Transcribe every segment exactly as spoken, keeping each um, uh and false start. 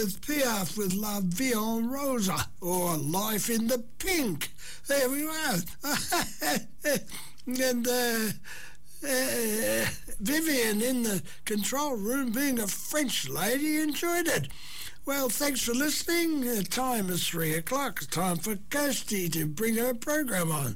with Piaf with La Vie en Rose, or Life in the Pink. There we are. And uh, uh, Vivian in the control room, being a French lady, enjoyed it. Well, thanks for listening. The time is three o'clock. It's time for Kirsty to bring her program on.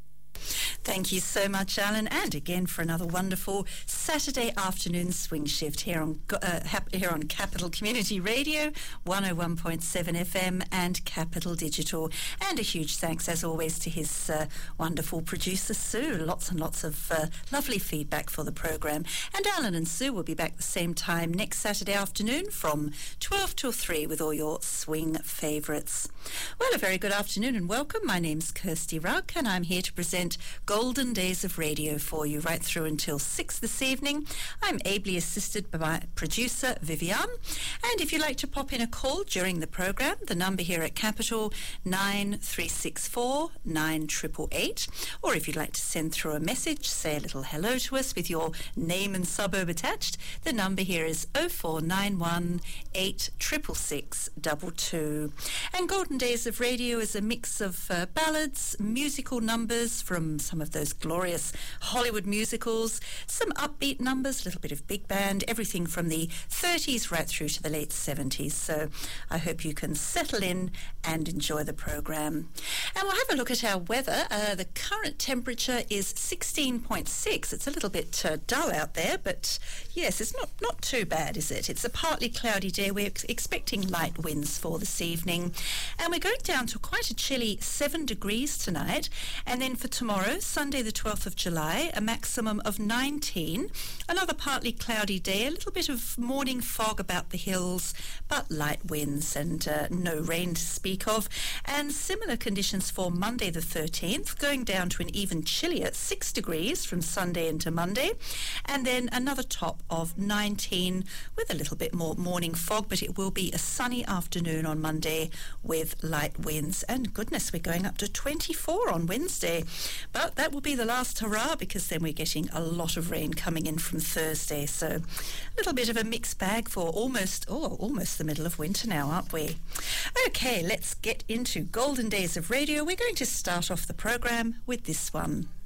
Thank you so much, Alan, and again for another wonderful Saturday afternoon swing shift here on uh, here on Capital Community Radio, one oh one point seven F M and Capital Digital. And a huge thanks, as always, to his uh, wonderful producer, Sue. Lots and lots of uh, lovely feedback for the programme. And Alan and Sue will be back the same time next Saturday afternoon from twelve till three with all your swing favourites. Well, a very good afternoon and welcome. My name's Kirsty Ruck, and I'm here to present Golden Days of Radio for you right through until six this evening. I'm ably assisted by my producer, Vivian. And if you'd like to pop in a call during the programme, the number here at Capital, nine three six four, nine eight eight eight. Or if you'd like to send through a message, say a little hello to us with your name and suburb attached, the number here is oh four nine one, eight six six six two two. And Golden Days of Radio is a mix of uh, ballads, musical numbers from some of those glorious Hollywood musicals, some upbeat numbers, a little bit of big band, everything from the thirties right through to the late seventies. So I hope you can settle in and enjoy the programme. And we'll have a look at our weather. Uh, the current temperature is sixteen point six. It's a little bit uh, dull out there, but yes, it's not, not too bad, is it? It's a partly cloudy day. We're ex- expecting light winds for this evening. And we're going down to quite a chilly seven degrees tonight. And then for tomorrow, Sunday the twelfth of July, a maximum of nineteen. Another partly cloudy day, a little bit of morning fog about the hills, but light winds and uh, no rain to speak of. And similar conditions for Monday the thirteenth, going down to an even chillier six degrees from Sunday into Monday. And then another top of nineteen with a little bit more morning fog, but it will be a sunny afternoon on Monday with light winds. And goodness, we're going up to twenty-four on Wednesday. But that will be the last hurrah, because then we're getting a lot of rain coming in from Thursday. So a little bit of a mixed bag for almost, oh, almost the middle of winter now, aren't we? Okay, let's get into Golden Days of Radio. We're going to start off the programme with this one.